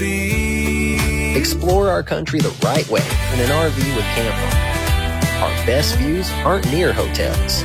RV. Explore our country the right way in an RV with Camp Our best views aren't near hotels.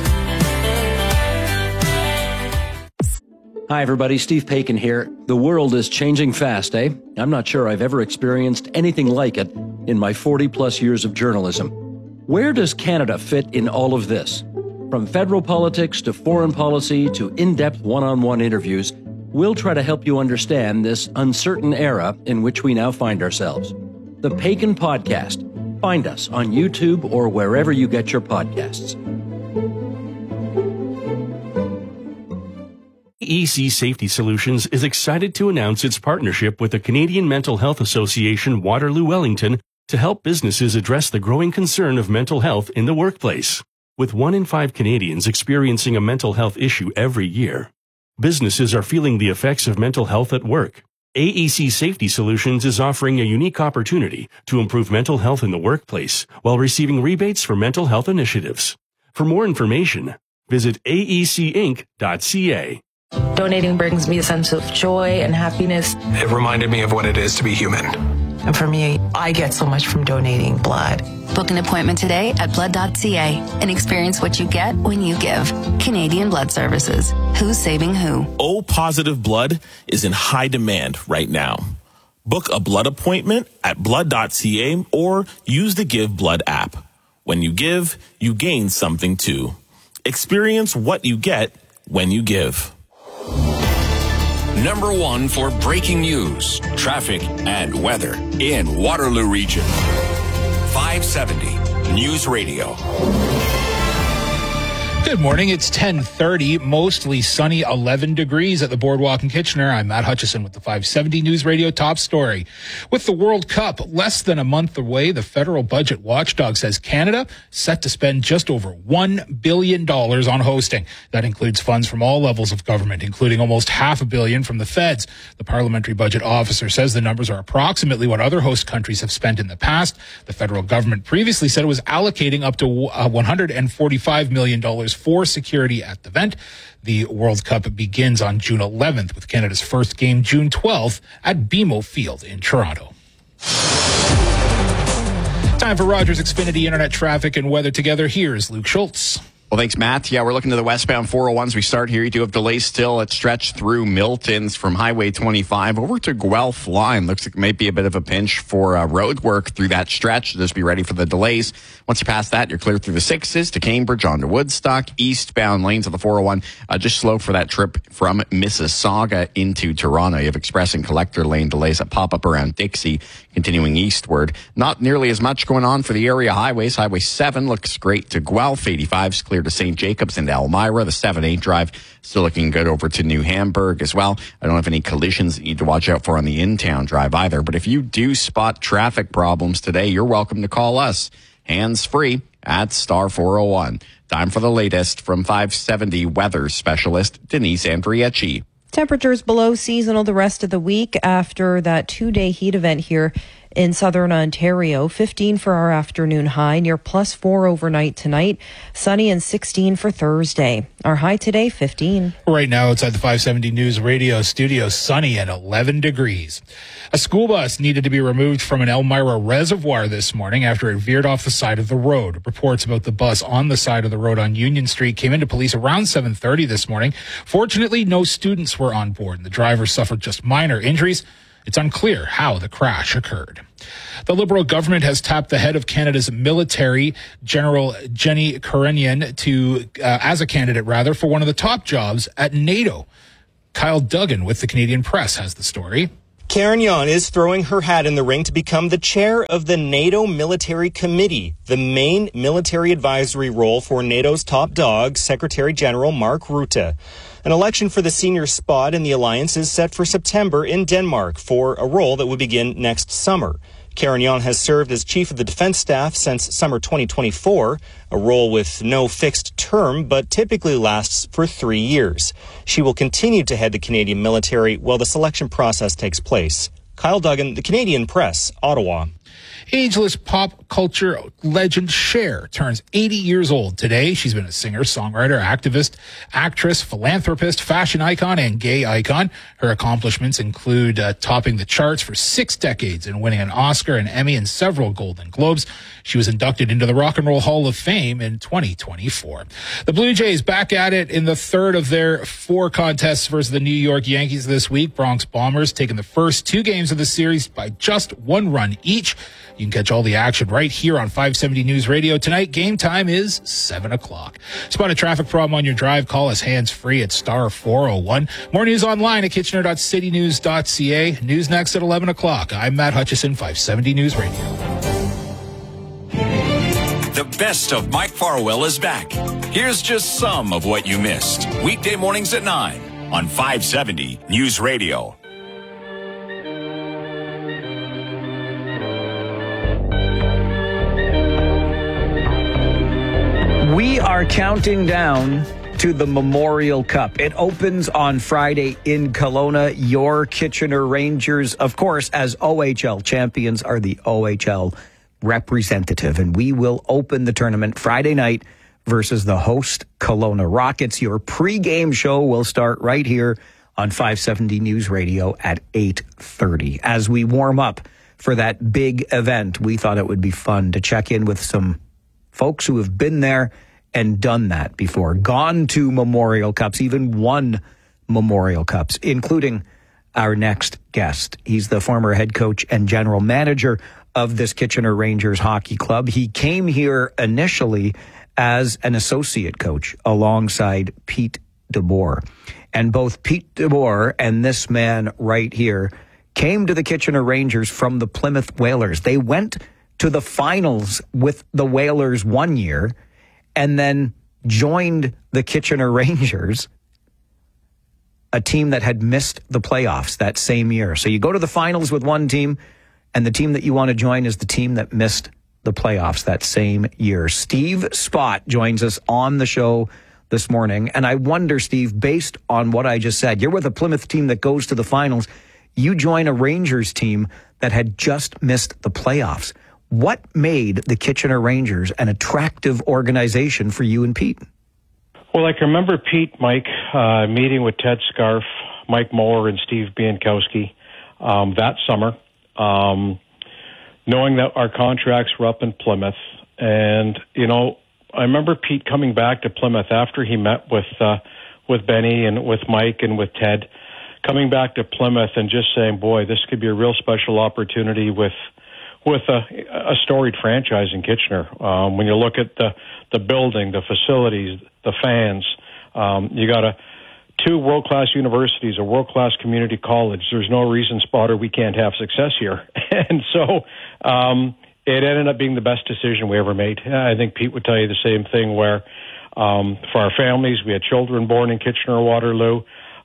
Hi, everybody. Steve Paikin here. The world is changing fast, eh? I'm not sure I've ever experienced anything like it in my 40-plus years of journalism. Where does Canada fit in all of this? From federal politics to foreign policy to in-depth one-on-one interviews, we'll try to help you understand this uncertain era in which we now find ourselves. The Paikin Podcast. Find us on YouTube or wherever you get your podcasts. AEC Safety Solutions is excited to announce its partnership with the Canadian Mental Health Association Waterloo Wellington to help businesses address the growing concern of mental health in the workplace. With 1 in 5 Canadians experiencing a mental health issue every year, businesses are feeling the effects of mental health at work. AEC Safety Solutions is offering a unique opportunity to improve mental health in the workplace while receiving rebates for mental health initiatives. For more information, visit aecinc.ca. Donating brings me a sense of joy and happiness. It reminded me of what it is to be human. And for me, I get so much from donating blood. Book an appointment today at blood.ca and experience what you get when you give. Canadian Blood Services. Who's saving who? O-positive blood is in high demand right now. Book a blood appointment at blood.ca or use the Give Blood app. When you give, you gain something too. Experience what you get when you give. Number 1 for breaking news, traffic, and weather in Waterloo Region. 570 News Radio. Good morning. It's 10:30, mostly sunny, 11 degrees at the Boardwalk in Kitchener. I'm Matt Hutchison with the 570 News Radio top story. With the World Cup less than a month away, the federal budget watchdog says Canada set to spend just over $1 billion on hosting. That includes funds from all levels of government, including almost $500 million from the feds. The parliamentary budget officer says the numbers are approximately what other host countries have spent in the past. The federal government previously said it was allocating up to $145 million for security at the event. The World Cup begins on June 11th with Canada's first game June 12th at BMO Field in Toronto. Time for Rogers Xfinity Internet traffic and weather together. Here's Luke Schultz. Well, thanks, Matt. Yeah, we're looking to the westbound 401s. We start here. You do have delays still at stretch through Milton's from Highway 25 over to Guelph line. Looks like it might be a bit of a pinch for road work through that stretch. Just be ready for the delays. Once you pass that, you're clear through the 6s to Cambridge, on to Woodstock. Eastbound lanes of the 401, just slow for that trip from Mississauga into Toronto. You have express and collector lane delays that pop up around Dixie, continuing eastward. Not nearly as much going on for the area highways. Highway 7 looks great to Guelph. 85's clear to St. Jacobs and Elmira. The 7-8 drive still looking good over to New Hamburg as well. I don't have any collisions that you need to watch out for on the in-town drive either. But if you do spot traffic problems today, you're welcome to call us hands-free at star 401. Time for the latest from 570 weather specialist Denise Andriecci. Temperatures below seasonal the rest of the week after that 2-day heat event here in southern Ontario. 15 for our afternoon high, near +4 overnight tonight. Sunny and 16 for Thursday. Our high today, 15. Right now outside the 570 News Radio studio, sunny and 11 degrees. A school bus needed to be removed from an Elmira reservoir this morning after it veered off the side of the road. Reports about the bus on the side of the road on Union Street came into police around 7:30 this morning. Fortunately, no students were on board, and the driver suffered just minor injuries. It's unclear how the crash occurred. The Liberal government has tapped the head of Canada's military, General Jenny Karianian, as a candidate for one of the top jobs at NATO. Kyle Duggan with the Canadian Press has the story. Karianian is throwing her hat in the ring to become the chair of the NATO Military Committee, the main military advisory role for NATO's top dog, Secretary General Mark Rutte. An election for the senior spot in the alliance is set for September in Denmark for a role that will begin next summer. Karianian has served as chief of the defense staff since summer 2024, a role with no fixed term but typically lasts for 3 years. She will continue to head the Canadian military while the selection process takes place. Kyle Duggan, the Canadian Press, Ottawa. Ageless pop culture legend Cher turns 80 years old today. She's been a singer, songwriter, activist, actress, philanthropist, fashion icon, and gay icon. Her accomplishments include topping the charts for 6 decades and winning an Oscar, an Emmy, and several Golden Globes. She was inducted into the Rock and Roll Hall of Fame in 2024. The Blue Jays back at it in the third of their 4 contests versus the New York Yankees this week. Bronx Bombers taking the first 2 games of the series by just 1 run each. You can catch all the action right here on 570 News Radio tonight. Game time is 7 o'clock. Spot a traffic problem on your drive. Call us hands-free at star 401. More news online at kitchener.citynews.ca. News next at 11 o'clock. I'm Matt Hutchison, 570 News Radio. The best of Mike Farwell is back. Here's just some of what you missed. Weekday mornings at 9 on 570 News Radio. We are counting down to the Memorial Cup. It opens on Friday in Kelowna. Your Kitchener Rangers, of course, as OHL champions, are the OHL representative. And we will open the tournament Friday night versus the host Kelowna Rockets. Your pregame show will start right here on 570 News Radio at 8:30. As we warm up for that big event, we thought it would be fun to check in with some folks who have been there and done that before, gone to Memorial Cups, even won Memorial Cups, including our next guest. He's the former head coach and general manager of this Kitchener Rangers hockey club. He came here initially as an associate coach alongside Pete DeBoer. And both Pete DeBoer and this man right here came to the Kitchener Rangers from the Plymouth Whalers. They went to the finals with the Whalers one year and then joined the Kitchener Rangers, a team that had missed the playoffs that same year. So you go to the finals with one team, and the team that you want to join is the team that missed the playoffs that same year. Steve Spott joins us on the show this morning. And I wonder, Steve, based on what I just said, you're with a Plymouth team that goes to the finals. You join a Rangers team that had just missed the playoffs. What made the Kitchener Rangers an attractive organization for you and Pete? Well, I can remember Pete, Mike, meeting with Ted Scarf, Mike Moore, and Steve Biankowski that summer, knowing that our contracts were up in Plymouth. And, you know, I remember Pete coming back to Plymouth after he met with Benny and with Mike and with Ted, coming back to Plymouth and just saying, boy, this could be a real special opportunity with a storied franchise in Kitchener. When you look at the building, the facilities, the fans, you got two world-class universities, a world-class community college. There's no reason, Spotter, we can't have success here. And so it ended up being the best decision we ever made. I think Pete would tell you the same thing, where for our families, we had children born in Kitchener-Waterloo,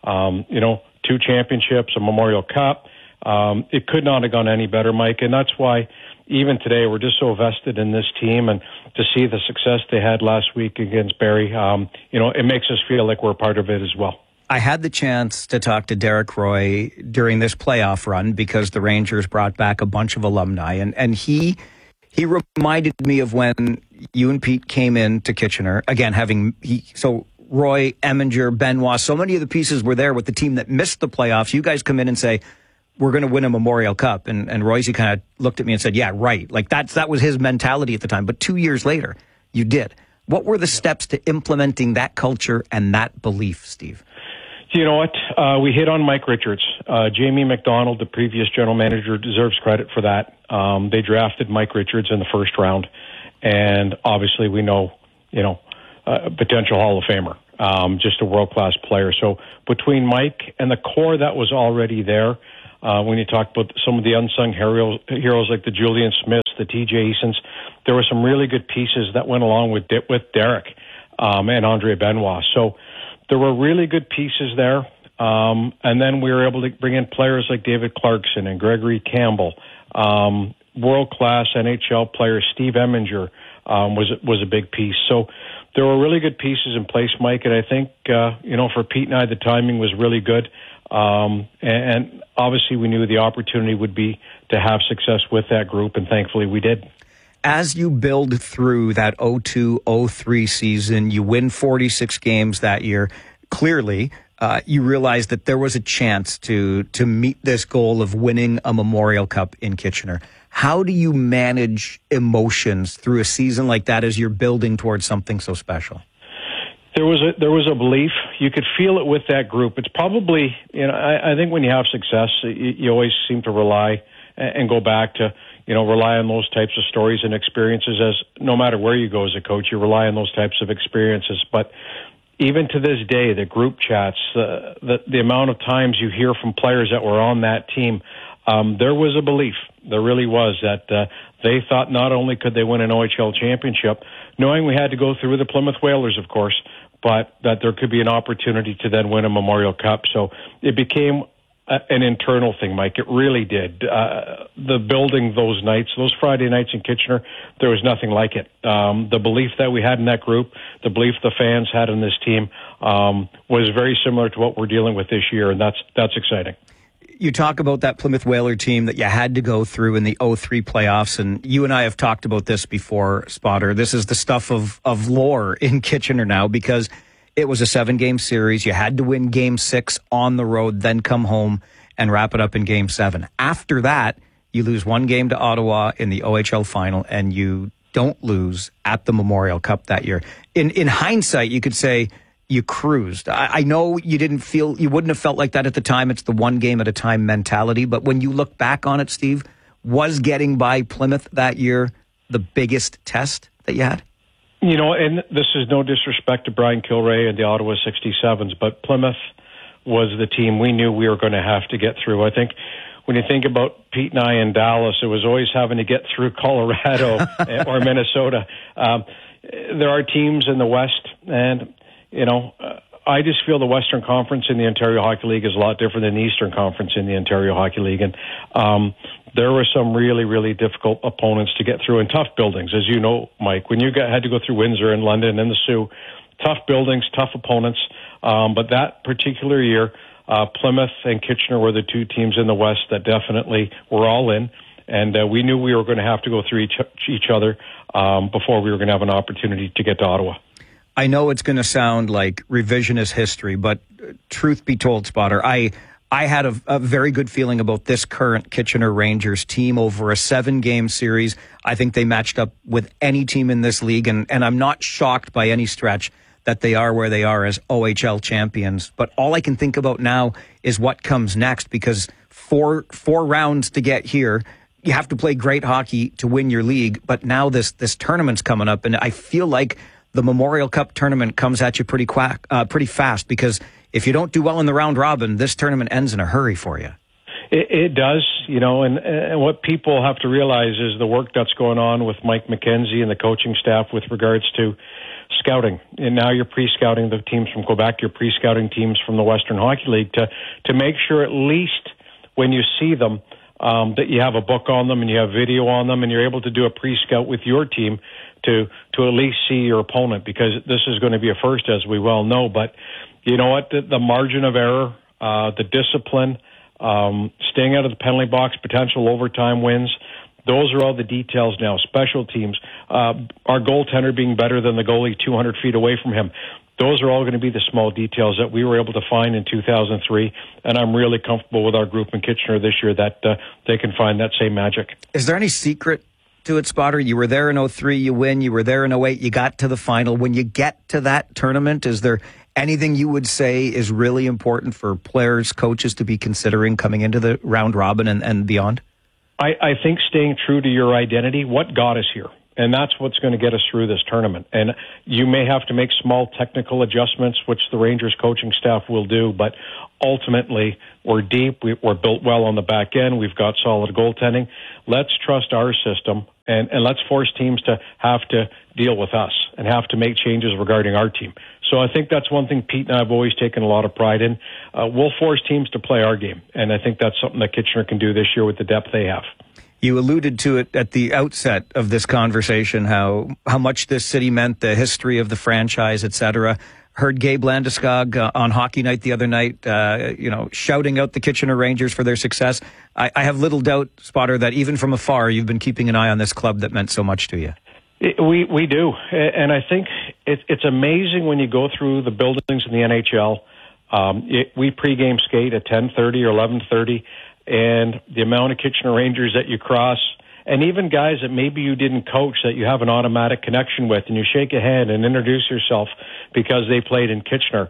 2 championships, a Memorial Cup. It could not have gone any better, Mike, and that's why even today we're just so vested in this team, and to see the success they had last week against Barrie, it makes us feel like we're a part of it as well. I had the chance to talk to Derek Roy during this playoff run because the Rangers brought back a bunch of alumni, and he reminded me of when you and Pete came in to Kitchener, again, so Roy, Eminger, Benoit, so many of the pieces were there with the team that missed the playoffs. You guys come in and say, we're going to win a Memorial Cup. And Royce kind of looked at me and said, yeah, right. Like that was his mentality at the time. But 2 years later, you did. What were the steps to implementing that culture and that belief, Steve? You know what? We hit on Mike Richards. Jamie McDonald, the previous general manager, deserves credit for that. They drafted Mike Richards in the first round. And obviously we know, a potential Hall of Famer, just a world-class player. So between Mike and the core that was already there, when you talk about some of the unsung heroes like the Julian Smiths, the TJ Easons, there were some really good pieces that went along with Derek and Andre Benoit. So there were really good pieces there. And then we were able to bring in players like David Clarkson and Gregory Campbell, world-class NHL players. Steve Eminger was a big piece. So there were really good pieces in place, Mike. And I think, for Pete and I, the timing was really good. And obviously we knew the opportunity would be to have success with that group, and thankfully we did. As you build through that 02-03 season, you win 46 games that year. Clearly, you realized that there was a chance to meet this goal of winning a Memorial Cup in Kitchener. How do you manage emotions through a season like that as you're building towards something so special? There was a belief. You could feel it with that group. It's probably, I think when you have success, you always seem to rely and go back to, rely on those types of stories and experiences. As no matter where you go as a coach, you rely on those types of experiences. But even to this day, the group chats, the amount of times you hear from players that were on that team, there was a belief. There really was that they thought not only could they win an OHL championship, knowing we had to go through the Plymouth Whalers, of course, but that there could be an opportunity to then win a Memorial Cup. So it became an internal thing, Mike. It really did. The building those nights, those Friday nights in Kitchener, there was nothing like it. The belief that we had in that group, the belief the fans had in this team, was very similar to what we're dealing with this year, and that's exciting. You talk about that Plymouth Whaler team that you had to go through in the 03 playoffs, and you and I have talked about this before, Spotter. This is the stuff of lore in Kitchener now, because it was a 7-game series. You had to win Game 6 on the road, then come home and wrap it up in Game 7. After that, you lose 1 game to Ottawa in the OHL final, and you don't lose at the Memorial Cup that year. In hindsight, you could say you cruised. I know you wouldn't have felt like that at the time. It's the 1 game at a time mentality. But when you look back on it, Steve, was getting by Plymouth that year the biggest test that you had? And this is no disrespect to Brian Kilrea and the Ottawa 67s, but Plymouth was the team we knew we were going to have to get through. I think when you think about Pete and I in Dallas, it was always having to get through Colorado or Minnesota. There are teams in the West, and I just feel the Western Conference in the Ontario Hockey League is a lot different than the Eastern Conference in the Ontario Hockey League. And there were some really, really difficult opponents to get through in tough buildings. As you know, Mike, when you had to go through Windsor and London and the Sioux, tough buildings, tough opponents. But that particular year, Plymouth and Kitchener were the 2 teams in the West that definitely were all in. And we knew we were going to have to go through each other before we were going to have an opportunity to get to Ottawa. I know it's going to sound like revisionist history, but truth be told, Spotter, I had a very good feeling about this current Kitchener Rangers team over a 7-game series. I think they matched up with any team in this league, and I'm not shocked by any stretch that they are where they are as OHL champions. But all I can think about now is what comes next, because four rounds to get here. You have to play great hockey to win your league, but now this tournament's coming up, and I feel like the Memorial Cup tournament comes at you pretty fast, because if you don't do well in the round robin, this tournament ends in a hurry for you. It does, and what people have to realize is the work that's going on with Mike McKenzie and the coaching staff with regards to scouting. And now you're pre-scouting the teams from Quebec, you're pre-scouting teams from the Western Hockey League to make sure at least when you see them, that you have a book on them and you have video on them and you're able to do a pre-scout with your team to at least see your opponent, because this is going to be a first, as we well know. But you know what? The margin of error, the discipline, staying out of the penalty box, potential overtime wins, those are all the details now. Special teams, our goaltender being better than the goalie 200 feet away from him. Those are all going to be the small details that we were able to find in 2003, and I'm really comfortable with our group in Kitchener this year that they can find that same magic. Is there any secret to it, Spotter? You were there in 03, you win. You were there in 08, you got to the final. When you get to that tournament, is there anything you would say is really important for players, coaches to be considering coming into the round robin and beyond? I think staying true to your identity, what got us here. And that's what's going to get us through this tournament. And you may have to make small technical adjustments, which the Rangers coaching staff will do, but ultimately we're deep. We're built well on the back end. We've got solid goaltending. Let's trust our system, and let's force teams to have to deal with us and have to make changes regarding our team. So I think that's one thing Pete and I have always taken a lot of pride in. We'll force teams to play our game, and I think that's something that Kitchener can do this year with the depth they have. You alluded to it at the outset of this conversation, how much this city meant, the history of the franchise, etc. Heard Gabe Landeskog on Hockey Night the other night, shouting out the Kitchener Rangers for their success. I have little doubt, Spotter, that even from afar, you've been keeping an eye on this club that meant so much to you. We do. And I think it's amazing when you go through the buildings in the NHL. We pregame skate at 10:30 or 11:30, and the amount of Kitchener Rangers that you cross, and even guys that maybe you didn't coach that you have an automatic connection with, and you shake a hand and introduce yourself because they played in Kitchener.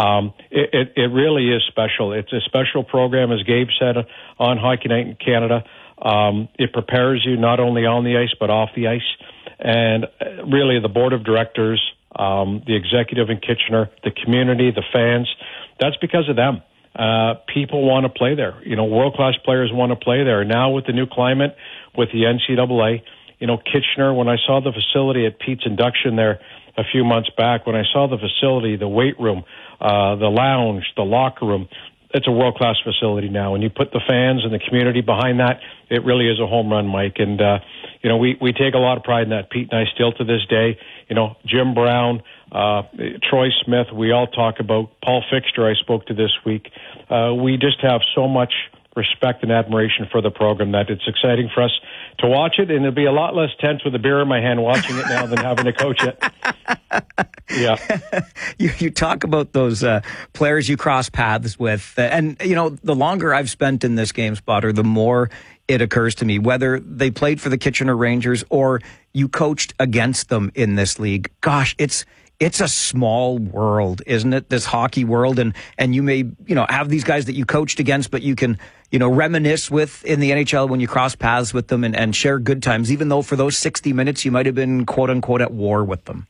It really is special. It's a special program, as Gabe said on Hockey Night in Canada. It prepares you not only on the ice but off the ice. And really, the board of directors, the executive in Kitchener, the community, the fans, that's because of them. People want to play there. World-class players want to play there. Now with the new climate, with the NCAA, Kitchener, when I saw the facility at Pete's induction there a few months back, when I saw the facility, the weight room, the lounge, the locker room, it's a world-class facility now. And you put the fans and the community behind that, it really is a home run, Mike. And, we take a lot of pride in that. Pete and I still to this day, Jim Brown, Troy Smith, we all talk about Paul Fixter I spoke to this week. We just have so much respect and admiration for the program that it's exciting for us to watch it, and it'll be a lot less tense with a beer in my hand watching it now than having to coach it. Yeah. You talk about those players you cross paths with, and the longer I've spent in this game, Spotter, the more it occurs to me, whether they played for the Kitchener Rangers or you coached against them in this league. Gosh, it's a small world, isn't it? This hockey world, and you may have these guys that you coached against, but you can reminisce with in the NHL when you cross paths with them and share good times, even though for those 60 minutes you might have been quote unquote at war with them.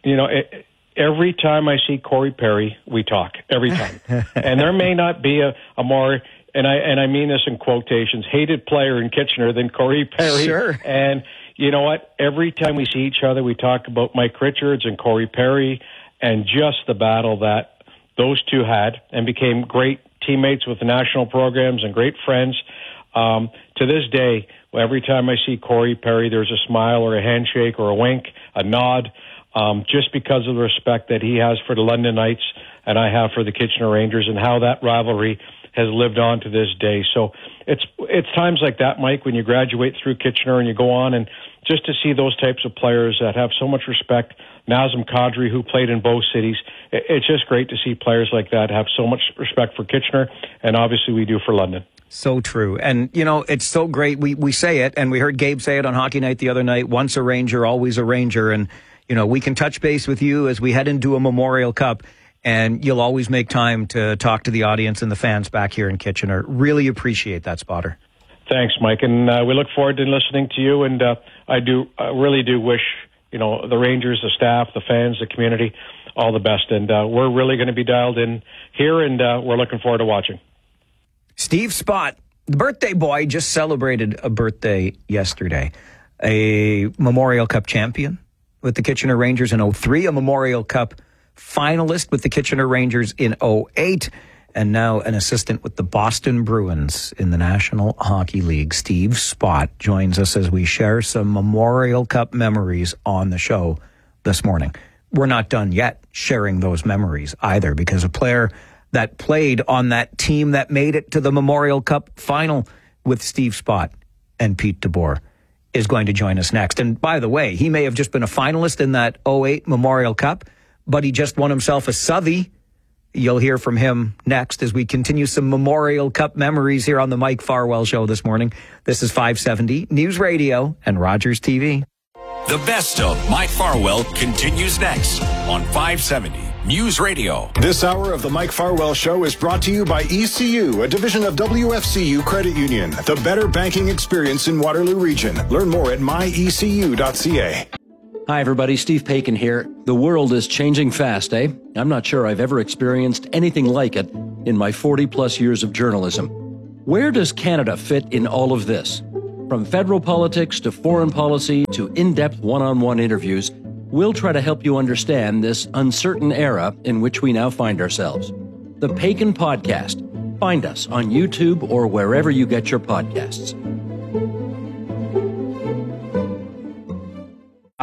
Every time I see Corey Perry, we talk every time, and there may not be a more, and I mean this in quotations, hated player in Kitchener than Corey Perry. Sure. And you know what? Every time we see each other, we talk about Mike Richards and Corey Perry and just the battle that those two had and became great teammates with the national programs and great friends. To this day, every time I see Corey Perry, there's a smile or a handshake or a wink, a nod, just because of the respect that he has for the London Knights and I have for the Kitchener Rangers and how that rivalry has lived on to this day. So it's times like that, Mike, when you graduate through Kitchener and you go on, and just to see those types of players that have so much respect. Nazem Kadri, who played in both cities, it's just great to see players like that have so much respect for Kitchener, and obviously we do for London. So true. And, it's so great. We say it, and we heard Gabe say it on Hockey Night the other night, once a Ranger, always a Ranger. And, we can touch base with you as we head into a Memorial Cup, and you'll always make time to talk to the audience and the fans back here in Kitchener. Really appreciate that, Spotter. Thanks, Mike. And we look forward to listening to you. And I really do wish, the Rangers, the staff, the fans, the community, all the best. And we're really going to be dialed in here, and we're looking forward to watching. Steve Spott, the birthday boy, just celebrated a birthday yesterday. A Memorial Cup champion with the Kitchener Rangers in 2003, a Memorial Cup finalist with the Kitchener Rangers in 2008, and now an assistant with the Boston Bruins in the National Hockey League. Steve Spott joins us as we share some Memorial Cup memories on the show this morning. We're not done yet sharing those memories either, because a player that played on that team that made it to the Memorial Cup final with Steve Spott and Pete DeBoer is going to join us next. And by the way, he may have just been a finalist in that 2008 Memorial Cup, but he just won himself a Southie. You'll hear from him next as we continue some Memorial Cup memories here on the Mike Farwell Show this morning. This is 570 News Radio and Rogers TV. The best of Mike Farwell continues next on 570 News Radio. This hour of the Mike Farwell Show is brought to you by ECU, a division of WFCU Credit Union, the better banking experience in Waterloo Region. Learn more at myecu.ca. Hi, everybody. Steve Paikin here. The world is changing fast, eh? I'm not sure I've ever experienced anything like it in my 40-plus years of journalism. Where does Canada fit in all of this? From federal politics to foreign policy to in-depth one-on-one interviews, we'll try to help you understand this uncertain era in which we now find ourselves. The Paikin Podcast. Find us on YouTube or wherever you get your podcasts.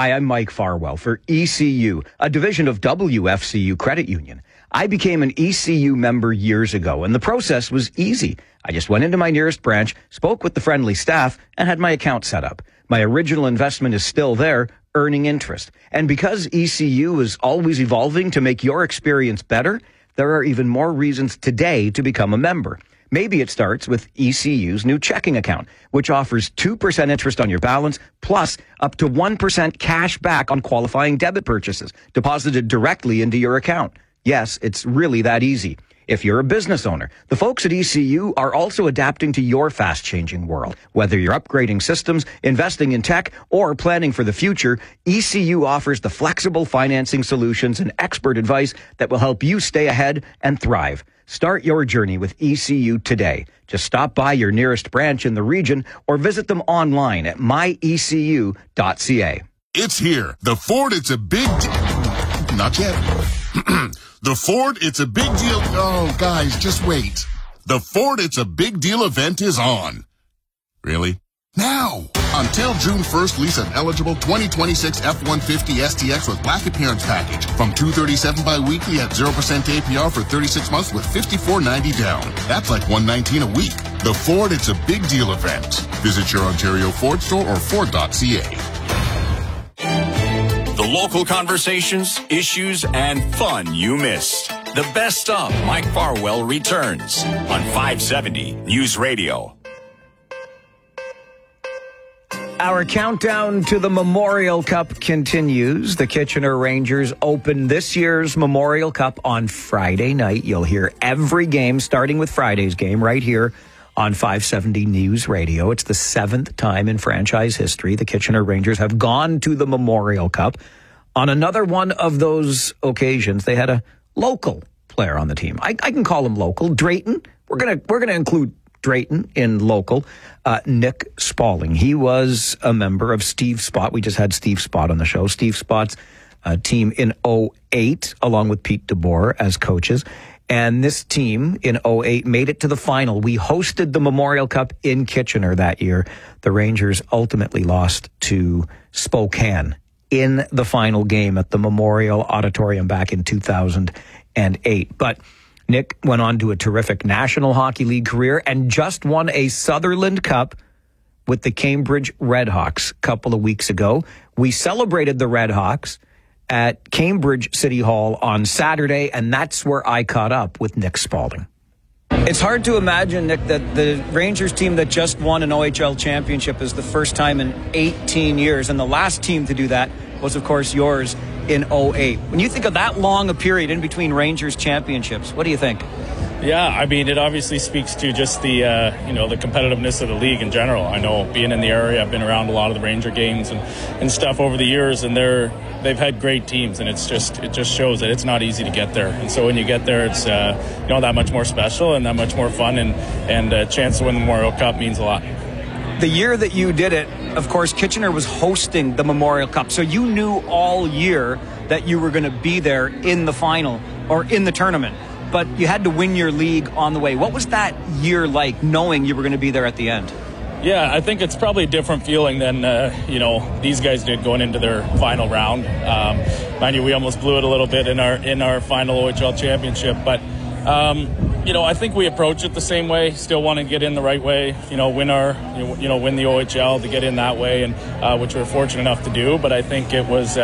Hi, I'm Mike Farwell for ECU, a division of WFCU Credit Union. I became an ECU member years ago, and the process was easy. I just went into my nearest branch, spoke with the friendly staff, and had my account set up. My original investment is still there, earning interest. And because ECU is always evolving to make your experience better, there are even more reasons today to become a member. Maybe it starts with ECU's new checking account, which offers 2% interest on your balance, plus up to 1% cash back on qualifying debit purchases, deposited directly into your account. Yes, it's really that easy. If you're a business owner, the folks at ECU are also adapting to your fast-changing world. Whether you're upgrading systems, investing in tech, or planning for the future, ECU offers the flexible financing solutions and expert advice that will help you stay ahead and thrive. Start your journey with ECU today. Just stop by your nearest branch in the region or visit them online at myecu.ca. It's here. The Ford, it's a big deal. Not yet. The Ford, it's a big deal. Oh, guys, just wait. The Ford, it's a big deal event is on. Really? Now! Until June 1st, lease an eligible 2026 F-150 STX with black appearance package from $237 bi-weekly at 0% APR for 36 months with $54.90 down. That's like $119 a week. The Ford, it's a big deal event. Visit your Ontario Ford store or Ford.ca. The local conversations, issues, and fun you missed. The best of Mike Farwell returns on 570 News Radio. Our countdown to the Memorial Cup continues. The Kitchener Rangers open this year's Memorial Cup on Friday night. You'll hear every game, starting with Friday's game, right here on 570 News Radio. It's the 7th time in franchise history the Kitchener Rangers have gone to the Memorial Cup. On another one of those occasions, they had a local player on the team. I can call him local. Drayton. We're gonna include Drayton in local. Nick Spaulding. He was a member of Steve Spott. We just had Steve Spott on the show. Steve Spott's team in 2008, along with Pete DeBoer as coaches. And this team in 2008 made it to the final. We hosted the Memorial Cup in Kitchener that year. The Rangers ultimately lost to Spokane in the final game at the Memorial Auditorium back in 2008. But Nick went on to a terrific National Hockey League career and just won a Sutherland Cup with the Cambridge Redhawks a couple of weeks ago. We celebrated the Redhawks at Cambridge City Hall on Saturday, and that's where I caught up with Nick Spaulding. It's hard to imagine, Nick, that the Rangers team that just won an OHL championship is the first time in 18 years, and the last team to do that was, of course, yours in 2008. When you think of that long a period in between Rangers championships, what do you think? Yeah, I mean, it obviously speaks to just the the competitiveness of the league in general. I know, being in the area, I've been around a lot of the Ranger games and stuff over the years, and they've had great teams, and it just shows that it's not easy to get there. And so when you get there, it's that much more special and that much more fun, and a chance to win the Memorial Cup means a lot. The year that you did it, of course, Kitchener was hosting the Memorial Cup, so you knew all year that you were going to be there in the final or in the tournament. But you had to win your league on the way. What was that year like, knowing you were going to be there at the end? Yeah, I think it's probably a different feeling than, these guys did going into their final round. Mind you, we almost blew it a little bit in our final OHL championship. But, I think we approach it the same way, still want to get in the right way, win the OHL to get in that way, and which we're fortunate enough to do. But I think it was,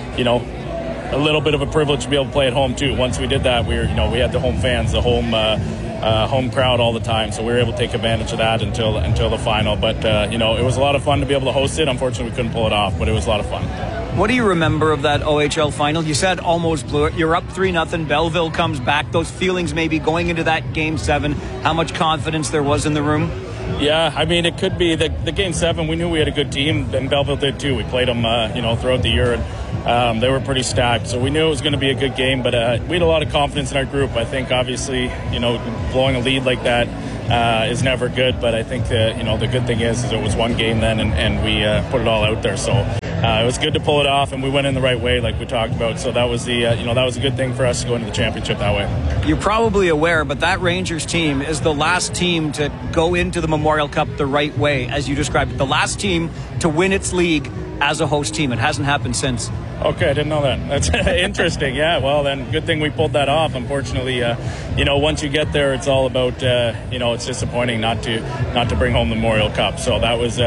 a little bit of a privilege to be able to play at home too. Once we did that, we had the home fans, the home crowd all the time, so we were able to take advantage of that until the final. But it was a lot of fun to be able to host it. Unfortunately, we couldn't pull it off, but it was a lot of fun. What do you remember of that OHL final? You said almost blew it. You're up 3-0. Belleville comes back. Those feelings maybe going into that Game 7. How much confidence there was in the room? Yeah, I mean, it could be the Game 7. We knew we had a good team, and Belleville did too. We played them, throughout the year, and they were pretty stacked. So we knew it was going to be a good game, but we had a lot of confidence in our group. I think, obviously, blowing a lead like that is never good. But I think the good thing is it was one game then, and we put it all out there. So it was good to pull it off, and we went in the right way, like we talked about. So that was that was a good thing for us to go into the championship that way. You're probably aware, but that Rangers team is the last team to go into the Memorial Cup the right way, as you described it. The last team to win its league as a host team. It hasn't happened since. Okay, I didn't know that. That's interesting. Yeah, well, then good thing we pulled that off. Unfortunately, once you get there, it's all about, it's disappointing not to bring home the Memorial Cup. So that was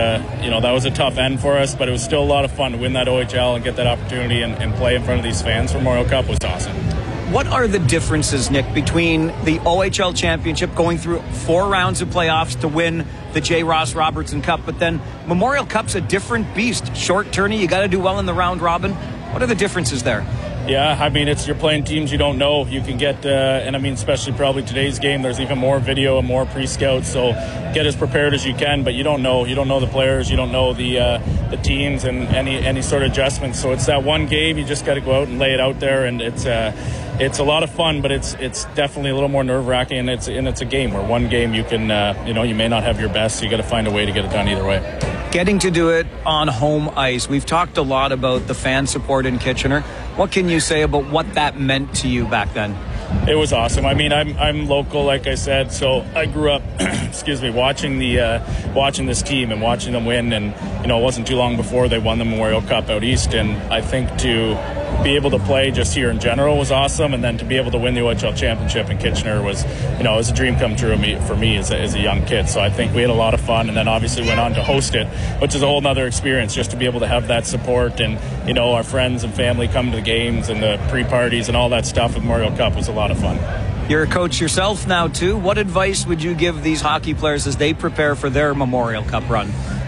a tough end for us, but it was still a lot of fun to win that OHL and get that opportunity and play in front of these fans for Memorial Cup was awesome. What are the differences, Nick, between the OHL Championship going through 4 rounds of playoffs to win the J. Ross Robertson Cup, but then Memorial Cup's a different beast. Short tourney, you got to do well in the round robin. What are the differences there? Yeah, I mean, you're playing teams you don't know. You can get, and I mean, especially probably today's game, there's even more video and more pre-scouts, so get as prepared as you can, but you don't know the players, you don't know the teams and any sort of adjustments. So it's that one game, you just got to go out and lay it out there, and it's a lot of fun, but it's definitely a little more nerve-wracking, and it's a game where one game you can, you may not have your best, so you got to find a way to get it done either way. Getting to do it on home ice. We've talked a lot about the fan support in Kitchener. What can you say about what that meant to you back then? It was awesome. I mean, I'm local, like I said, so I grew up, watching this team and watching them win. And it wasn't too long before they won the Memorial Cup out east. And I think to be able to play just here in general was awesome, and then to be able to win the OHL championship in Kitchener was, it was a dream come true for me as a young kid. So I think we had a lot of fun, and then obviously went on to host it, which is a whole nother experience, just to be able to have that support and our friends and family come to the games and the pre-parties and all that stuff with Memorial Cup was a lot of fun. You're a coach yourself now too. What advice would you give these hockey players as they prepare for their Memorial Cup run?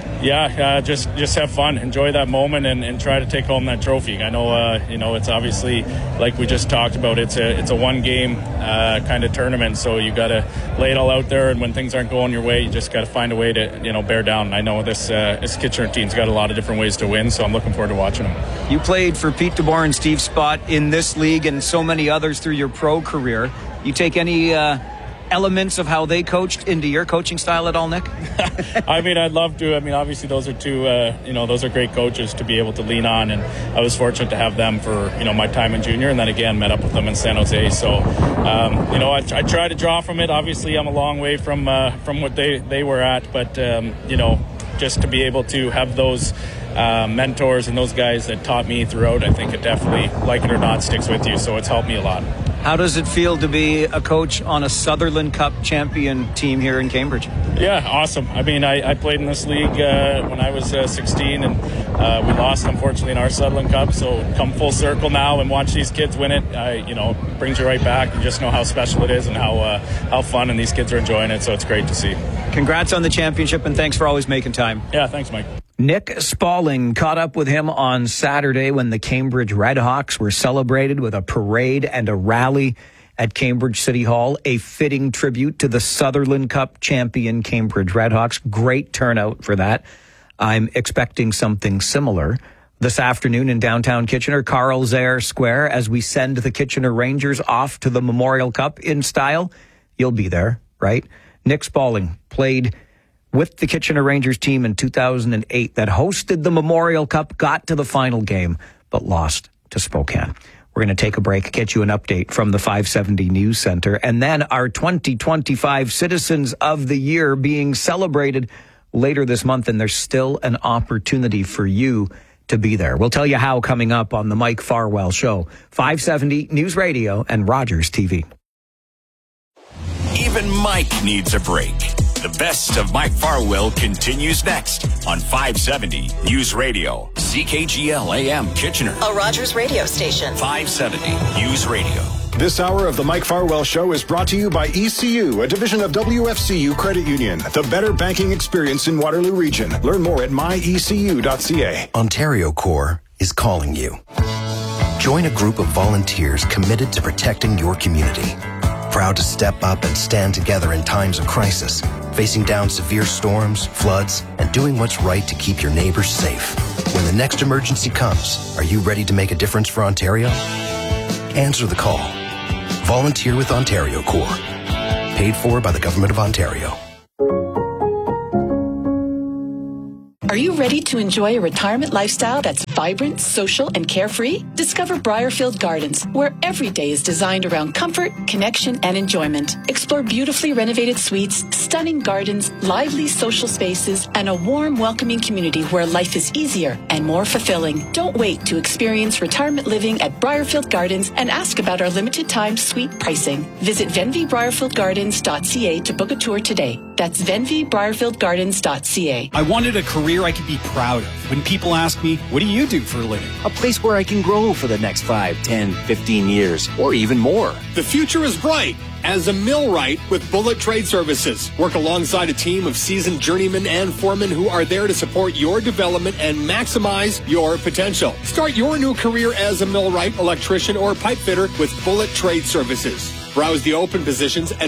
Yeah, just have fun, enjoy that moment, and try to take home that trophy. I know, it's obviously, like we just talked about, it's a one-game kind of tournament, so you got to lay it all out there, and when things aren't going your way, you just got to find a way to, bear down. I know this Kitchener team's got a lot of different ways to win, so I'm looking forward to watching them. You played for Pete DeBoer and Steve Spott in this league and so many others through your pro career. You take any elements of how they coached into your coaching style at all, Nick? I mean, I'd love to. I mean, obviously those are two, those are great coaches to be able to lean on, and I was fortunate to have them for, my time in junior, and then again met up with them in San Jose. So, I try to draw from it. Obviously, I'm a long way from what they were at, but, just to be able to have those mentors and those guys that taught me throughout, I think it definitely, like it or not, sticks with you. So it's helped me a lot. How does it feel to be a coach on a Sutherland Cup champion team here in Cambridge? Yeah, awesome. I mean, I played in this league when I was 16, and we lost, unfortunately, in our Sutherland Cup. So come full circle now and watch these kids win it, brings you right back. You just know how special it is and how fun, and these kids are enjoying it. So it's great to see. Congrats on the championship, and thanks for always making time. Yeah, thanks, Mike. Nick Spaulding caught up with him on Saturday when the Cambridge Redhawks were celebrated with a parade and a rally at Cambridge City Hall, a fitting tribute to the Sutherland Cup champion Cambridge Redhawks. Great turnout for that. I'm expecting something similar this afternoon in downtown Kitchener, Carl Zaire Square, as we send the Kitchener Rangers off to the Memorial Cup in style. You'll be there, right? Nick Spaulding played with the Kitchener Rangers team in 2008 that hosted the Memorial Cup, got to the final game, but lost to Spokane. We're going to take a break, get you an update from the 570 News Center, and then our 2025 Citizens of the Year being celebrated later this month, and there's still an opportunity for you to be there. We'll tell you how coming up on the Mike Farwell Show, 570 News Radio and Rogers TV. Even Mike needs a break. The best of Mike Farwell continues next on 570 News Radio, CKGL AM Kitchener, a Rogers radio station. 570 News Radio. This hour of the Mike Farwell Show is brought to you by ECU, a division of WFCU Credit Union, the better banking experience in Waterloo Region. Learn more at myecu.ca. Ontario Corps is calling you. Join a group of volunteers committed to protecting your community. Proud to step up and stand together in times of crisis, facing down severe storms, floods, and doing what's right to keep your neighbors safe. When the next emergency comes, are you ready to make a difference for Ontario? Answer the call. Volunteer with Ontario Corps. Paid for by the Government of Ontario. Are you ready to enjoy a retirement lifestyle that's vibrant, social, and carefree? Discover Briarfield Gardens, where every day is designed around comfort, connection, and enjoyment. Explore beautifully renovated suites, stunning gardens, lively social spaces, and a warm, welcoming community where life is easier and more fulfilling. Don't wait to experience retirement living at Briarfield Gardens and ask about our limited time suite pricing. Visit venvybriarfieldgardens.ca to book a tour today. That's venvybriarfieldgardens.ca. I wanted a career I could be proud of. When people ask me, what do you do for a living? A place where I can grow for the next 5, 10, 15 years, or even more. The future is bright. As a millwright with Bullet Trade Services. Work alongside a team of seasoned journeymen and foremen who are there to support your development and maximize your potential. Start your new career as a millwright, electrician, or pipe fitter with Bullet Trade Services. Browse the open positions at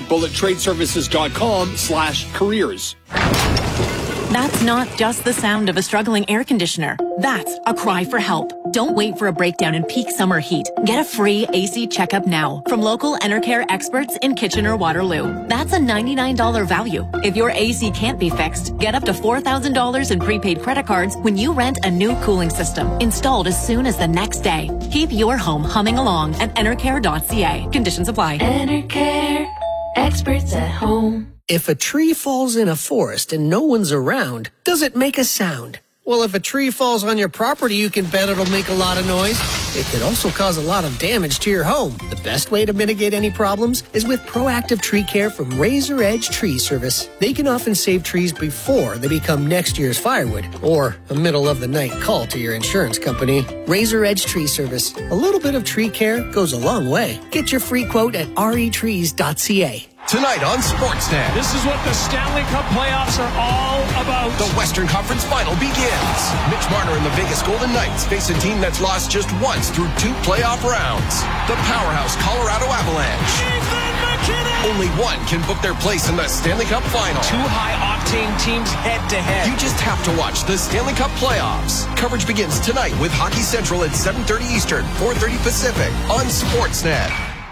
bullettradeservices.com/careers. That's not just the sound of a struggling air conditioner. That's a cry for help. Don't wait for a breakdown in peak summer heat. Get a free AC checkup now from local Enercare experts in Kitchener-Waterloo. That's a $99 value. If your AC can't be fixed, get up to $4,000 in prepaid credit cards when you rent a new cooling system installed as soon as the next day. Keep your home humming along at enercare.ca. Conditions apply. Enercare, experts at home. If a tree falls in a forest and no one's around, does it make a sound? Well, if a tree falls on your property, you can bet it'll make a lot of noise. It could also cause a lot of damage to your home. The best way to mitigate any problems is with proactive tree care from Razor Edge Tree Service. They can often save trees before they become next year's firewood or a middle-of-the-night call to your insurance company. Razor Edge Tree Service. A little bit of tree care goes a long way. Get your free quote at retrees.ca. Tonight on Sportsnet. This is what the Stanley Cup playoffs are all about. The Western Conference Final begins. Mitch Marner and the Vegas Golden Knights face a team that's lost just once through 2 playoff rounds. The powerhouse Colorado Avalanche. Only one can book their place in the Stanley Cup Final. 2 high-octane teams head-to-head. You just have to watch the Stanley Cup playoffs. Coverage begins tonight with Hockey Central at 7:30 Eastern, 4:30 Pacific on Sportsnet.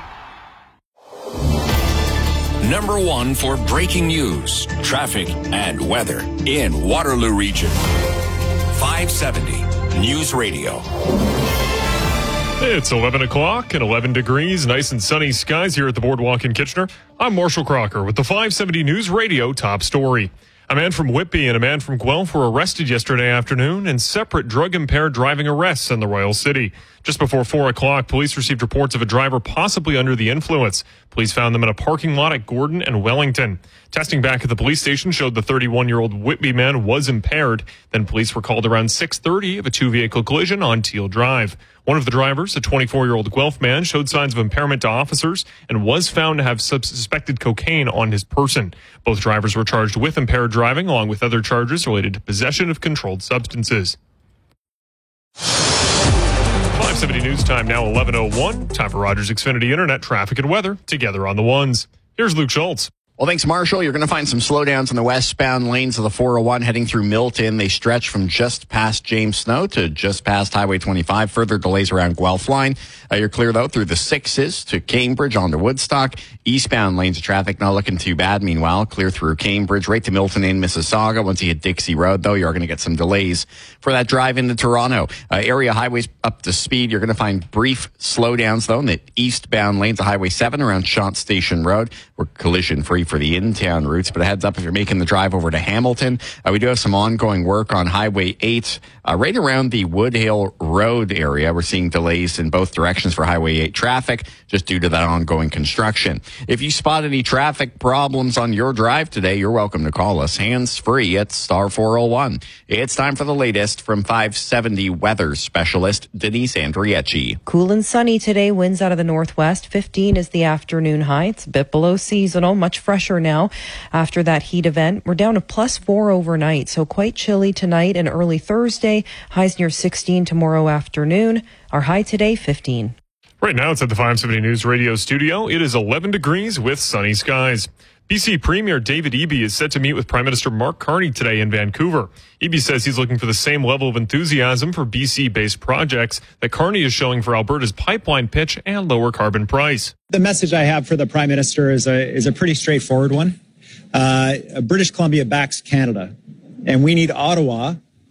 Number 1 for breaking news, traffic, and weather in Waterloo Region. 570 News Radio. It's 11 o'clock and 11 degrees, nice and sunny skies here at the Boardwalk in Kitchener. I'm Marshall Crocker with the 570 News Radio top story. A man from Whitby and a man from Guelph were arrested yesterday afternoon in separate drug-impaired driving arrests in the Royal City. Just before 4 o'clock, police received reports of a driver possibly under the influence. Police found them in a parking lot at Gordon and Wellington. Testing back at the police station showed the 31-year-old Whitby man was impaired. Then police were called around 6:30 of a 2-vehicle collision on Teal Drive. One of the drivers, a 24-year-old Guelph man, showed signs of impairment to officers and was found to have suspected cocaine on his person. Both drivers were charged with impaired driving, along with other charges related to possession of controlled substances. 570 News Time now 11:01. Time for Rogers Xfinity Internet traffic and weather together on the ones. Here's Luke Schultz. Well, thanks, Marshall. You're going to find some slowdowns on the westbound lanes of the 401 heading through Milton. They stretch from just past James Snow to just past Highway 25. Further delays around Guelph line. You're clear, though, through the 6s to Cambridge onto Woodstock. Eastbound lanes of traffic not looking too bad. Meanwhile, clear through Cambridge right to Milton and Mississauga. Once you hit Dixie Road, though, you're going to get some delays for that drive into Toronto. Area highways up to speed. You're going to find brief slowdowns, though, in the eastbound lanes of Highway 7 around Shant Station Road. We're collision-free for the in-town routes, but a heads up if you're making the drive over to Hamilton. We do have some ongoing work on Highway 8 right around the Woodhill Road area. We're seeing delays in both directions for Highway 8 traffic just due to that ongoing construction. If you spot any traffic problems on your drive today, you're welcome to call us hands-free at star 401. It's time for the latest from 570 weather specialist Denise Andriecci. Cool and sunny today, winds out of the northwest. 15 is the afternoon high. It's a bit below seasonal, much fresher now after that heat event. We're down to +4 overnight, so quite chilly tonight and early Thursday. Highs near 16 tomorrow afternoon. Our high today, 15. Right now, it's at the 570 News Radio studio. It is 11 degrees with sunny skies. BC Premier David Eby is set to meet with Prime Minister Mark Carney today in Vancouver. Eby says he's looking for the same level of enthusiasm for BC-based projects that Carney is showing for Alberta's pipeline pitch and lower carbon price. The message I have for the Prime Minister is a pretty straightforward one. British Columbia backs Canada, and we need Ottawa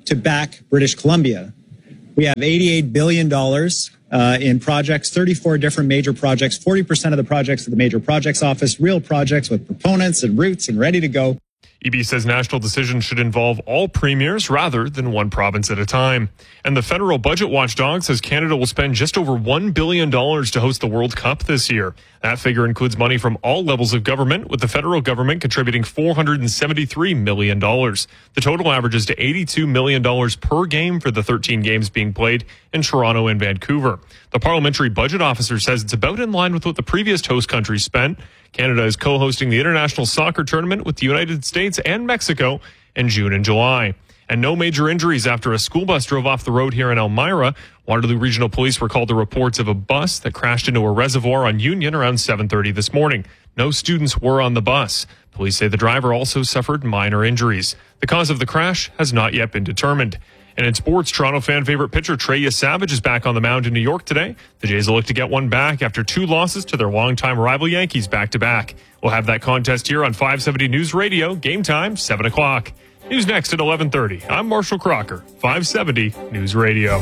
to back British Columbia. We have $88 billion in projects, 34 different major projects, 40% of the projects at the Major Projects Office, real projects with proponents and routes and ready to go. EB says national decisions should involve all premiers rather than one province at a time. And the federal budget watchdog says Canada will spend just over $1 billion to host the World Cup this year. That figure includes money from all levels of government, with the federal government contributing $473 million. The total averages to $82 million per game for the 13 games being played in Toronto and Vancouver. The parliamentary budget officer says it's about in line with what the previous host countries spent. Canada is co-hosting the international soccer tournament with the United States and Mexico in June and July. And no major injuries after a school bus drove off the road here in Elmira. Waterloo Regional Police were called to reports of a bus that crashed into a reservoir on Union around 7:30 this morning. No students were on the bus. Police say the driver also suffered minor injuries. The cause of the crash has not yet been determined. And in sports, Toronto fan favorite pitcher Trey Savage is back on the mound in New York today. The Jays will look to get one back after 2 losses to their longtime rival Yankees back-to-back. We'll have that contest here on 570 News Radio. Game time, 7 o'clock. News next at 11:30. I'm Marshall Crocker, 570 News Radio.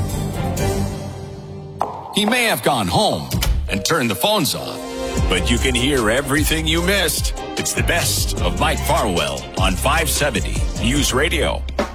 He may have gone home and turned the phones off, but you can hear everything you missed. It's the best of Mike Farwell on 570 News Radio.